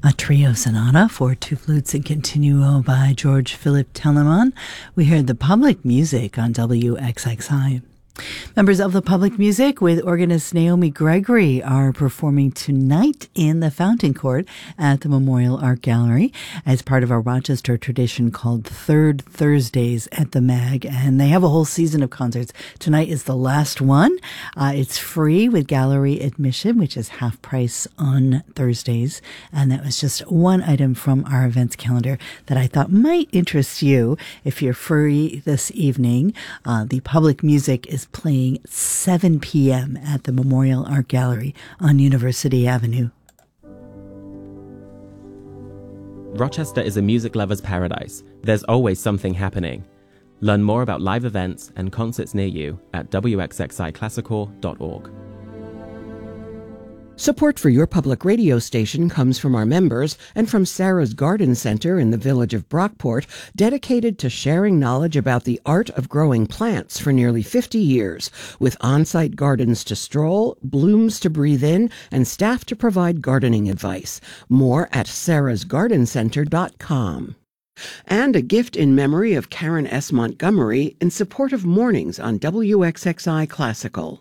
A trio sonata for two flutes and continuo by George Philip Telemann. We heard the public music on WXXI. Members of the public music with organist Naomi Gregory are performing tonight in the Fountain Court at the Memorial Art Gallery as part of a Rochester tradition called Third Thursdays at the MAG. And they have a whole season of concerts. Tonight is the last one. It's free with gallery admission, which is half price on Thursdays. And that was just one item from our events calendar that I thought might interest you if you're free this evening. The public music is playing 7 p.m. at the Memorial Art Gallery on University Avenue. Rochester is a music lover's paradise. There's always something happening. Learn more about live events and concerts near you at wxxiclassical.org. Support for your public radio station comes from our members and from Sarah's Garden Center in the village of Brockport, dedicated to sharing knowledge about the art of growing plants for nearly 50 years, with on-site gardens to stroll, blooms to breathe in, and staff to provide gardening advice. More at sarahsgardencenter.com. And a gift in memory of Karen S. Montgomery in support of mornings on WXXI Classical.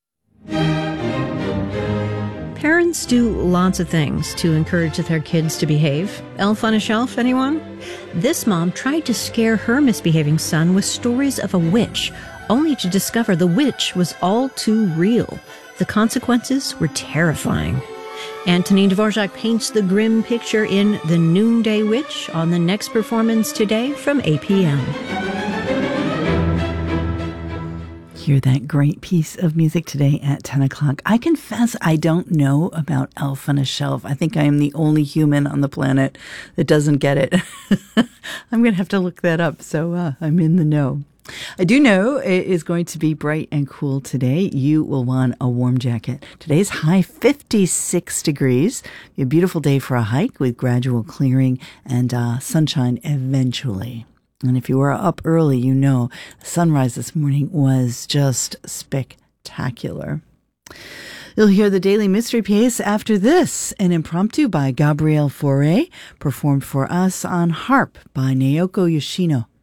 Parents do lots of things to encourage their kids to behave. Elf on a Shelf, anyone? This mom tried to scare her misbehaving son with stories of a witch, only to discover the witch was all too real. The consequences were terrifying. Antonin Dvorak paints the grim picture in The Noonday Witch on the next performance today from 8 p.m. Hear that great piece of music today at 10 o'clock. I confess I don't know about Elf on a Shelf. I think I am the only human on the planet that doesn't get it. I'm going to have to look that up, so I'm in the know. I do know it is going to be bright and cool today. You will want a warm jacket. Today's high 56 degrees. A beautiful day for a hike with gradual clearing and sunshine eventually. And if you were up early, you know the sunrise this morning was just spectacular. You'll hear the Daily Mystery Piece after this, an impromptu by Gabrielle Fauré, performed for us on harp by Naoko Yoshino.